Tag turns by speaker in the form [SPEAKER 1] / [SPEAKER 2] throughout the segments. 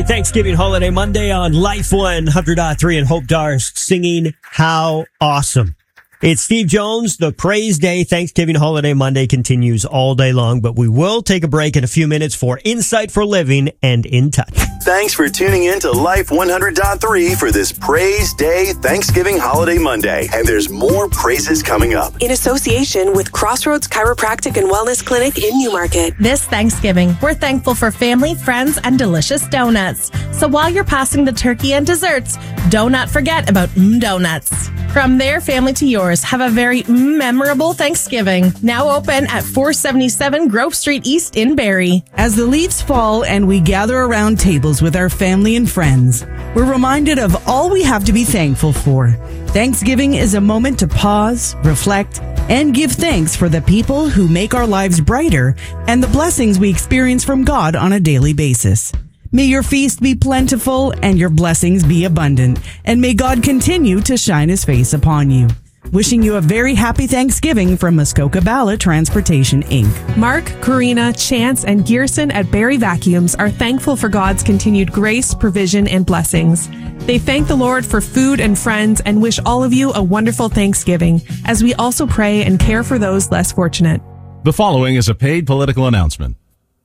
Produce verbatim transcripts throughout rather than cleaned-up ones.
[SPEAKER 1] Thanksgiving Holiday Monday on Life one hundred point three and Hope Darst singing How Awesome. It's Steve Jones. The Praise Day Thanksgiving Holiday Monday continues all day long, but we will take a break in a few minutes for Insight for Living and In Touch.
[SPEAKER 2] Thanks for tuning in to Life one hundred point three for this Praise Day Thanksgiving Holiday Monday. And there's more praises coming up.
[SPEAKER 3] In association with Crossroads Chiropractic and Wellness Clinic in Newmarket.
[SPEAKER 4] This Thanksgiving, we're thankful for family, friends, and delicious donuts. So while you're passing the turkey and desserts, do not forget about mm Donuts. From their family to yours, have a very memorable Thanksgiving. Now open at four seventy-seven Grove Street East in Barrie.
[SPEAKER 5] As the leaves fall and we gather around tables with our family and friends, we're reminded of all we have to be thankful for. Thanksgiving is a moment to pause, reflect, and give thanks for the people who make our lives brighter and the blessings we experience from God on a daily basis. May your feast be plentiful and your blessings be abundant, and may God continue to shine his face upon you. Wishing you a very happy Thanksgiving from Muskoka Bala Transportation, Incorporated.
[SPEAKER 6] Mark, Karina, Chance, and Gearson at Barrie Vacuums are thankful for God's continued grace, provision, and blessings. They thank the Lord for food and friends and wish all of you a wonderful Thanksgiving, as we also pray and care for those less fortunate.
[SPEAKER 7] The following is a paid political announcement.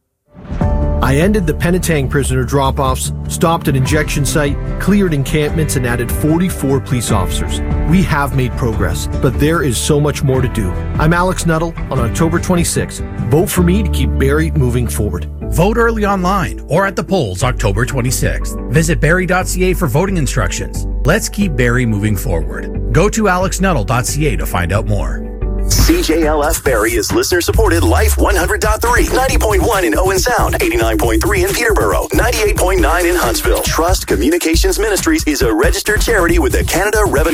[SPEAKER 8] I ended the Penetang prisoner drop-offs, stopped an injection site, cleared encampments, and added forty-four police officers. We have made progress, but there is so much more to do. I'm Alex Nuttall. On October twenty-sixth, vote for me to keep Barrie moving forward.
[SPEAKER 9] Vote early online or at the polls October twenty-sixth. Visit barrie dot c a for voting instructions. Let's keep Barrie moving forward. Go to alex nuttall dot c a to find out more.
[SPEAKER 2] C J L F Barrie is listener-supported Life one hundred point three, ninety point one in Owen Sound, eighty-nine point three in Peterborough, ninety-eight point nine in Huntsville. Trust Communications Ministries is a registered charity with the Canada Revenue